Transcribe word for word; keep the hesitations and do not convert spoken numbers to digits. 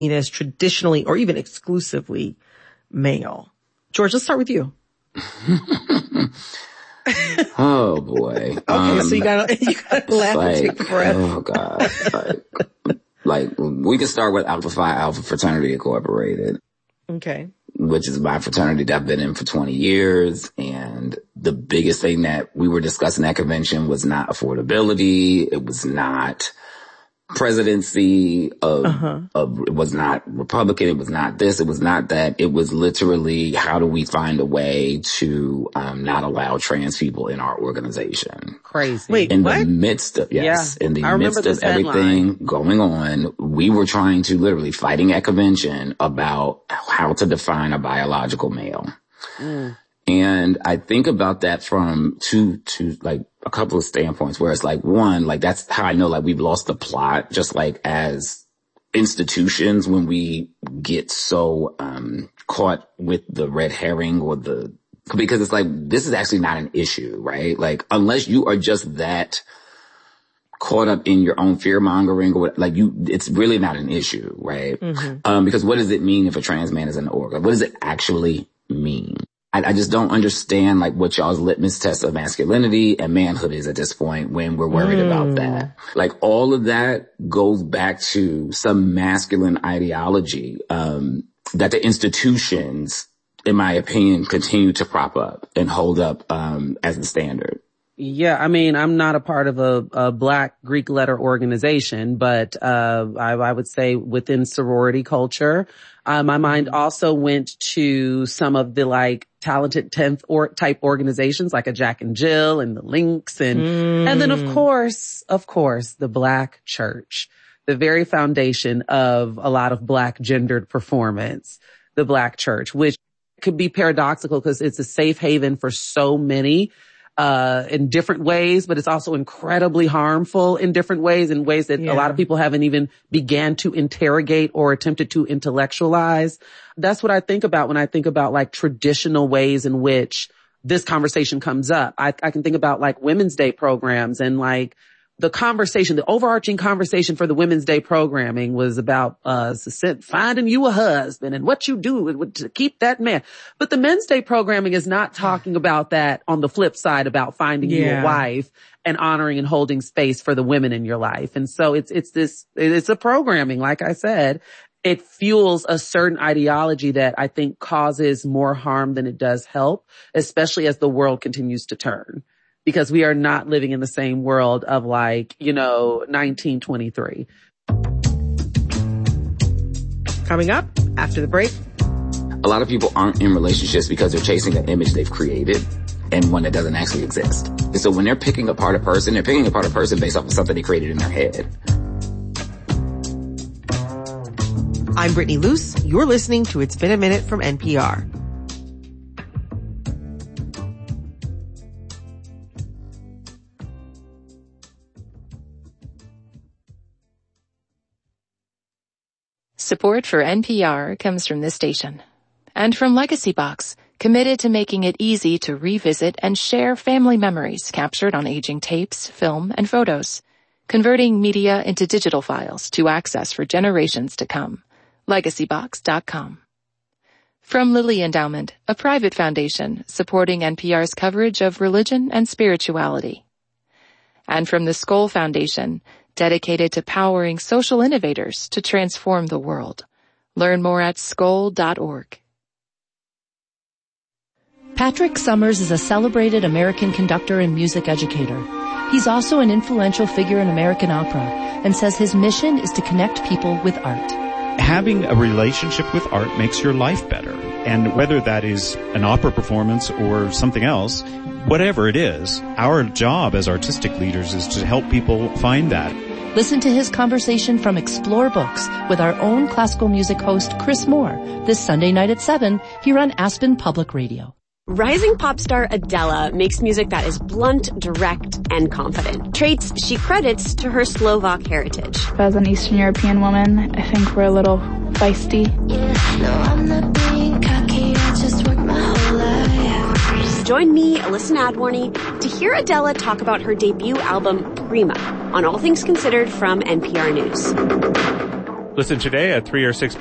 as traditionally or even exclusively male? George, let's start with you. Oh boy. Okay, um, so you gotta, you gotta laugh like, and take a breath. Oh God. Like, like, we can start with Alpha Phi Alpha Fraternity Incorporated. Okay. Which is my fraternity that I've been in for twenty years. And the biggest thing that we were discussing at convention was not affordability. It was not presidency of, uh-huh. of, it was not Republican. It was not this. It was not that. It was literally, how do we find a way to, um, not allow trans people in our organization? Crazy. Wait, in what? the midst of, yes, yeah, in the I midst of everything headline. going on, we were trying to literally fighting at convention about how to define a biological male. Mm. And I think about that from two, two, like a couple of standpoints where it's like, one, like that's how I know like we've lost the plot, just like as institutions when we get so, um, caught with the red herring or the, because it's like, this is actually not an issue, right? Like, unless you are just that caught up in your own fear mongering or like you, it's really not an issue, right? Mm-hmm. Um, because what does it mean if a trans man is in the org? What does it actually mean? I, I just don't understand like what y'all's litmus test of masculinity and manhood is at this point when we're worried mm. about that. Like all of that goes back to some masculine ideology, um, that the institutions, in my opinion, continue to prop up and hold up, um, as the standard. Yeah, I mean, I'm not a part of a, a Black Greek letter organization, but uh I, I would say within sorority culture, uh, my mind also went to some of the like talented tenth or type organizations like a Jack and Jill and the Lynx and mm. and then of course, of course, the Black church, the very foundation of a lot of Black gendered performance, the Black church, which could be paradoxical because it's a safe haven for so many uh in different ways, but it's also incredibly harmful in different ways, in ways that yeah. a lot of people haven't even began to interrogate or attempted to intellectualize. That's what I think about when I think about like traditional ways in which this conversation comes up. I, I can think about like Women's Day programs and like the conversation, the overarching conversation for the Women's Day programming was about uh finding you a husband and what you do to keep that man. But the Men's Day programming is not talking about that on the flip side about finding yeah. you a wife and honoring and holding space for the women in your life. And so it's it's this it's a programming, like I said. It fuels a certain ideology that I think causes more harm than it does help, especially as the world continues to turn. Because we are not living in the same world of like, you know, nineteen twenty-three. Coming up after the break. A lot of people aren't in relationships because they're chasing an image they've created and one that doesn't actually exist. And so when they're picking apart a person, they're picking apart a person based off of something they created in their head. I'm Brittany Luce. You're listening to It's Been a Minute from N P R. Support for N P R comes from this station. And from Legacy Box, committed to making it easy to revisit and share family memories captured on aging tapes, film, and photos. Converting media into digital files to access for generations to come. legacy box dot com. From Lilly Endowment, a private foundation supporting N P R's coverage of religion and spirituality. And from the Skoll Foundation, dedicated to powering social innovators to transform the world. Learn more at skoll dot org. Patrick Summers is a celebrated American conductor and music educator. He's also an influential figure in American opera and says his mission is to connect people with art. Having a relationship with art makes your life better. And whether that is an opera performance or something else, whatever it is, our job as artistic leaders is to help people find that. Listen to his conversation from Explore Books with our own classical music host, Chris Moore, this Sunday night at seven here on Aspen Public Radio. Rising pop star Adele makes music that is blunt, direct, and confident. Traits she credits to her Slovak heritage. As an Eastern European woman, I think we're a little feisty. Yeah, no, I'm not being cocky, I just work my whole life. Join me, Alyssa Nadworny, to hear Adele talk about her debut album, Prima, on All Things Considered from N P R News. Listen today at three or six